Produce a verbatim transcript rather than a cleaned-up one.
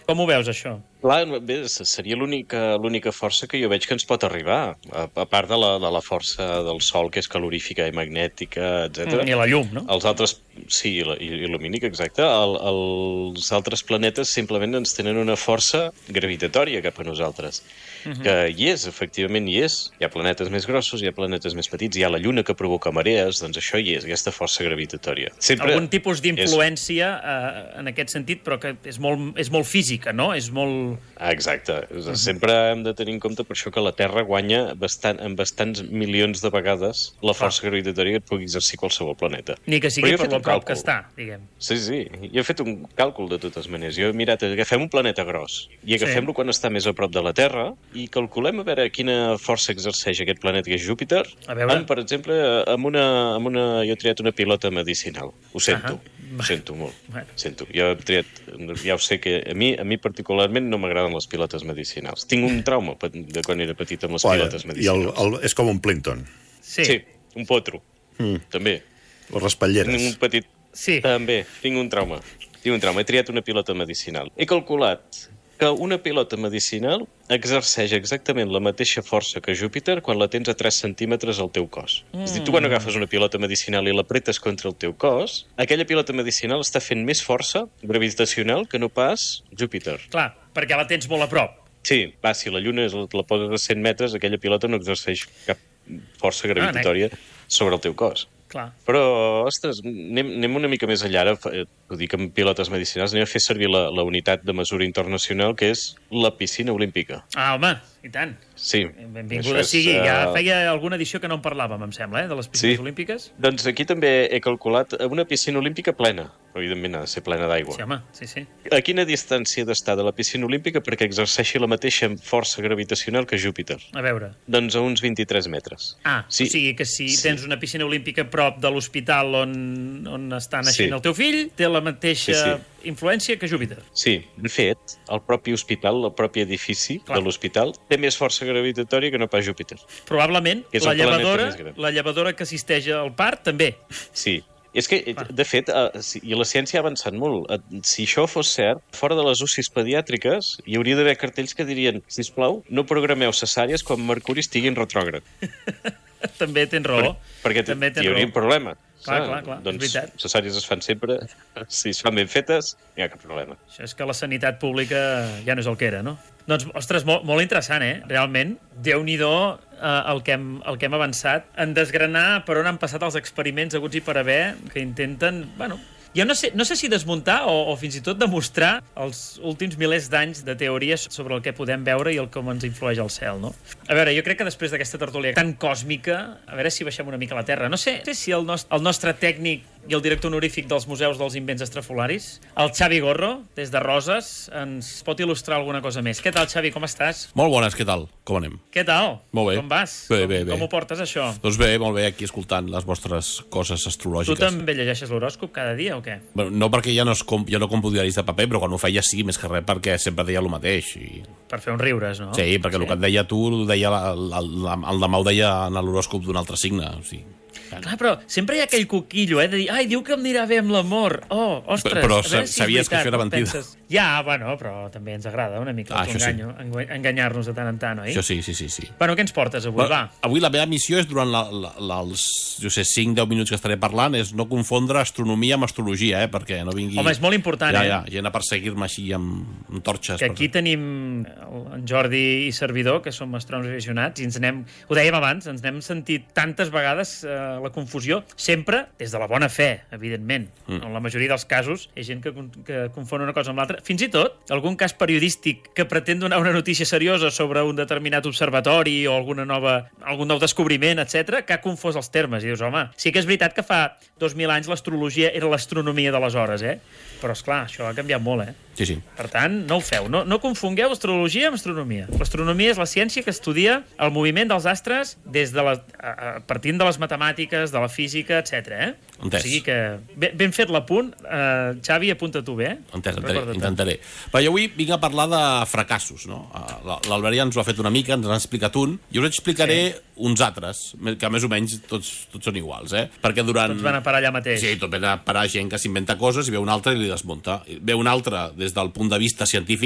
Com ho veus, això? Clar, bé, seria l'única l'única força que jo veig que ens pot arribar, a, a part de la, de la força del Sol, que és calorífica i magnètica, etcètera. Mm, I la llum, no? Els altres, sí, i, la, i lumínica, exacte. El, els altres planetes simplement ens tenen una força gravitatòria cap a nosaltres, uh-huh. que hi és, efectivament hi és. Hi ha planetes més grossos, hi ha planetes més petits, hi ha la Lluna que provoca marees, doncs això hi és, aquesta força gravitatòria. Sempre Algun tipus d'influència és... eh, en aquest sentit, però que és molt, és molt física, no? És molt... Ah, exacte. Uh-huh. Sempre hem de tenir en compte per això que la Terra guanya bastant, en bastants milions de vegades la força ah. gravitatòria que et pugui exercir qualsevol planeta. Ni que sigui per lo prop que està, diguem. Sí, sí. Jo he fet un càlcul de totes maneres. Jo he mirat, agafem un planeta gros i agafem-lo sí. quan està més a prop de la Terra i calculem a veure quina força exerceix aquest planeta que és Júpiter. A veure. Amb, per exemple, amb una, amb una... Jo he triat una pilota medicinal. Ho sento. Uh-huh. Ho sento molt. Bueno. Sento. Jo he triat... Ja ho sé que a mi, a mi particularment no m'agraden les pilotes medicinals. Tinc un trauma de quan era petit amb les Oye, pilotes medicinals. I el, el, és com un Plinkton. Sí. Sí, un potro. Mm. També. Les raspalleres. Tinc un petit... Sí. També, tinc un trauma. Tinc un trauma. He triat una pilota medicinal. He calculat que una pilota medicinal exerceix exactament la mateixa força que Júpiter quan la tens a tres centímetres al teu cos. Mm. És a dir, tu quan agafes una pilota medicinal i l'apretes contra el teu cos, aquella pilota medicinal està fent més força gravitacional que no pas Júpiter. Clar, perquè la tens molt a prop. Sí, va, si la Lluna la poses a cent metres, aquella pilota no exerceix cap força gravitatòria ah, sobre el teu cos. Clar. Però, ostres, anem, anem una mica més enllà. Ara, ho dic amb pilotes medicinals, anem a fer servir la, la unitat de mesura internacional, que és la piscina olímpica. Ah, home, i tant. Sí. Benvinguda és, sigui. Ja feia alguna edició que no en parlàvem, em sembla, eh, de les piscines sí. olímpiques. Doncs aquí també he calculat una piscina olímpica plena. Evidentment ha de ser plena d'aigua. Sí, home, sí, sí. A quina distància ha d'estar de la piscina olímpica perquè exerceixi la mateixa força gravitacional que Júpiter? A veure. Doncs a uns vint-i-tres metres. Ah, sí. O sigui que si sí. tens una piscina olímpica a prop de l'hospital on, on està naixent sí. el teu fill, té la mateixa sí, sí. influència que Júpiter. Sí, de fet, el propi hospital, el propi edifici Clar. de l'hospital, té més força gravitatòria que no pas Júpiter. Probablement la llevadora, la llevadora que assisteix al part també. Sí. És que, de fet, i la ciència ha avançat molt. Si això fos cert, fora de les U C Is pediàtriques hi hauria d'haver cartells que dirien sisplau, no programeu cesàries quan Mercuri estigui en retrògrad. També tens raó. Per, perquè També hi hauria un problema. Clar, clar, clar, doncs és veritat. cesàries es fan sempre, si es fan ben fetes, no hi ha cap problema. Això és que la sanitat pública ja no és el que era, no? Doncs, ostres, molt, molt interessant, eh? Realment, Déu-n'hi-do eh, el, que hem, el que hem avançat en desgranar per on han passat els experiments haguts i per haver, que intenten, bueno... Jo no sé, no sé si desmuntar o, o fins i tot demostrar els últims milers d'anys de teories sobre el que podem veure i el com ens influeix el cel, no? A veure, jo crec que després d'aquesta tertúlia tan còsmica, a veure si baixem una mica a la Terra. No sé, no sé si el, nost el nostre tècnic i el director honorífic dels Museus dels Invents Estrafolaris, el Xavi Gorro, des de Roses, ens pot il·lustrar alguna cosa més. Què tal, Xavi, com estàs? Molt bones, què tal? Com anem? Què tal? Molt bé. Com vas? Bé, com, bé, bé. Com ho portes, això? Doncs bé, molt bé, aquí escoltant les vostres coses astrològiques. Tu també llegeixes l'horòscop cada dia o què? Bueno, no perquè ja no, es comp jo no compro diaris de paper, però quan ho feia sí, més que res perquè sempre deia el mateix. I... Per fer uns riures, no? Sí, perquè sí. el que et deia tu, el, deia, el, el, el demà ho deia en l'horòscop d'un altre signe, o sigui... Clar, però sempre hi ha aquell coquillo, eh, de dir, ai, diu que em anirà bé amb l'amor. Oh, ostres, però, però a veure si sabies és veritat, que això era mentida. Penses... Ja, bueno, però també ens agrada una mica ah, enganyo, sí. enganyar-nos de tant en tant, oi? Això sí, sí, sí. sí. Bueno, què ens portes avui, va? va? Avui la meva missió és, durant la, la, la, els, jo sé, cinc deu minuts que estaré parlant, és no confondre astronomia amb astrologia, eh, perquè no vingui... Home, és molt important, ja, eh? Ja, gent a perseguir-me així amb, amb torxes. Que aquí per... tenim en Jordi i servidor, que som astrònoms aficionats, i ens n'hem, ho dèiem abans, ens n'hem sentit tantes vegades eh, la confusió, sempre des de la bona fe, evidentment. Mm. En la majoria dels casos hi ha gent que, que confon una cosa amb l'altra. Fins i tot, algun cas periodístic que pretén donar una notícia seriosa sobre un determinat observatori o alguna nova, algun nou descobriment, etcètera, que ha confós els termes. I dius, home, sí que és veritat que fa dos mil anys l'astrologia era l'astronomia d'aleshores, eh? Però, esclar, això ha canviat molt, eh? Sí, sí. Per tant, no ho feu. No, no confongueu astrologia amb astronomia. L'astronomia és la ciència que estudia el moviment dels astres des de la, a, a, partint de les matemàtiques, de la física, etcètera. Eh? Entès. O sigui que ben, ben fet l'apunt. Uh, Xavi, apunta tu bé, eh? Entès, ententaré, intentaré. Però jo avui vinc a parlar de fracassos, no? L'Albert ja ens ho ha fet una mica, ens n'ha explicat un. Jo us explicaré sí. uns altres, que més o menys tots, tots són iguals, eh? Perquè durant... Tots van a parar allà mateix. Sí, tot van a parar gent que s'inventa coses i ve un altre i li desmunta. Ve un altre des del punt de vista científic